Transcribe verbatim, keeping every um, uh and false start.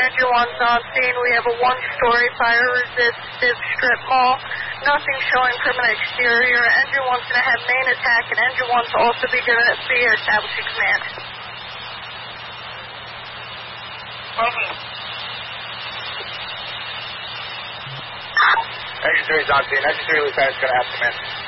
Engine one's on scene. We have a one-story fire-resistive strip mall. Nothing showing from an exterior. Engine one's going to have main attack, and Engine one's also be going to be establishing command. Okay. Engine three's on scene. Engine three, Lieutenant's going to have command.